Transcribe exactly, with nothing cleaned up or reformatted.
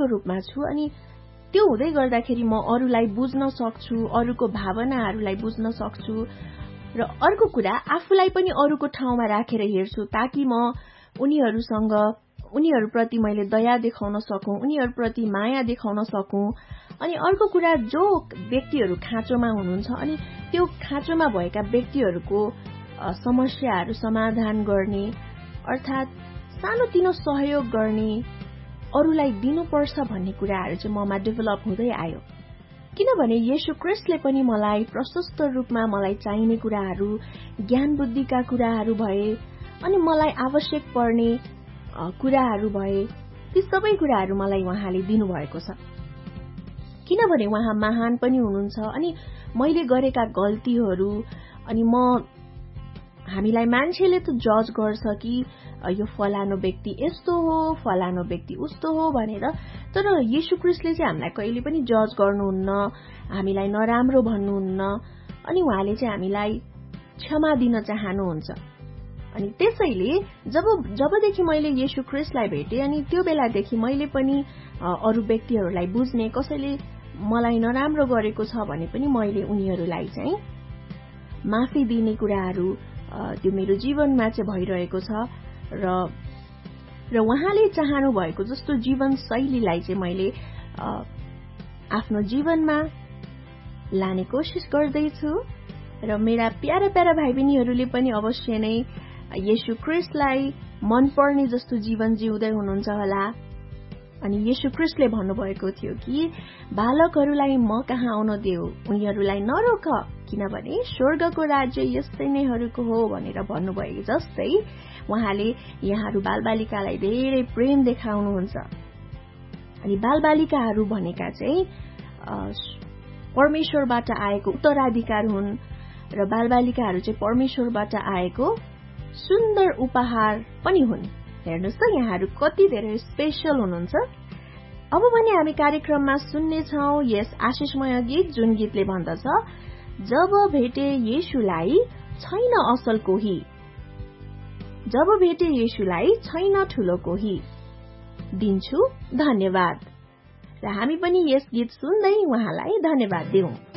व्यक्तिको रूपमा छु अनि त्यो हुँदै गर्दाखेरि म अरूलाई बुझ्न सक्छु, अरूको भावनाहरूलाई बुझ्न सक्छु र अर्को कुरा आफूलाई पनि अरूको ठाउँमा राखेर हेर्छु ताकि म उनीहरूसँग उनीहरूप्रति मैले दया देखाउन सकौं, उनीहरूप्रति माया देखाउन सकौं। अनि अर्को कुरा जो व्यक्तिहरू खाँचोमा हुनुहुन्छ अनि त्यो खाँचोमा भएका व्यक्तिहरूको समस्याहरू समाधान गर्ने अर्थात् सानोतिनो सहयोग गर्ने, अरूलाई दिनुपर्छ भन्ने कुराहरू चाहिँ ममा डेभलप हुँदै आयो। किनभने येशू ख्रीष्टले पनि मलाई प्रशस्त रूपमा मलाई चाहिने कुराहरू, ज्ञान बुद्धिका कुराहरू भए अनि मलाई आवश्यक पर्ने कुराहरू भए, ती सबै कुराहरू मलाई उहाँले दिनुभएको छ। किनभने उहाँ महान पनि हुनुहुन्छ अनि मैले गरेका गल्तीहरू अनि म हामीलाई मान्छेले त जज गर्छ कि यो फलानो व्यक्ति यस्तो हो, फलानो व्यक्ति उस्तो हो भनेर, तर येशू ख्रीष्टले चाहिँ हामीलाई कहिले पनि जज गर्नुहुन्न, हामीलाई नराम्रो भन्नुहुन्न अनि उहाँले चाहिँ हामीलाई क्षमा दिन चाहनुहुन्छ। अनि त्यसैले जब जबदेखि मैले येशू ख्रीष्टलाई भेटे अनि त्यो बेलादेखि मैले पनि अरू व्यक्तिहरूलाई बुझ्ने, कसैले मलाई नराम्रो गरेको छ भने पनि मैले उनीहरूलाई चाहिँ माफी दिने कुराहरू त्यो मेरो जीवनमा चाहिँ भइरहेको छ र र उहाँले चाहनु भएको जस्तो जीवन शैलीलाई चाहिँ मैले आफ्नो जीवनमा लाने कोसिस गर्दैछु र मेरा प्यारा प्यारा भाइ बहिनीहरूले पनि अवश्य नै येशू ख्रीष्टलाई मनपर्ने जस्तो जीवन जिउँदै हुनुहुन्छ होला। अनि येशू ख्रीष्टले भन्नुभएको थियो कि बालकहरूलाई म कहाँ आउन देऊ, उनीहरूलाई नरोक, किनभने स्वर्गको राज्य यस्तै नैहरूको हो भनेर भन्नुभएको जस्तै उहाँले यहाँहरू बालबालिकालाई धेरै प्रेम देखाउनुहुन्छ। अनि बालबालिकाहरू भनेका चाहिँ परमेश्वरबाट आएको उत्तराधिकार हुन् र बालबालिकाहरू चाहिँ परमेश्वरबाट आएको सुन्दर उपहार पनि हुन्। हेर्नुहोस् त यहाँहरू कति धेरै स्पेशल हुनुहुन्छ। अब भने हामी कार्यक्रममा सुन्नेछौं यस आशिषमय गीत, जुन गीतले भन्दछ, जब भेटे येशूलाई छैन असल कोही, जब भेटे येशूलाई छैन ठूलो कोही, दिन्छु धन्यवाद। र हामी पनि यस गीत सुन्दै उहाँलाई धन्यवाद दिउँ।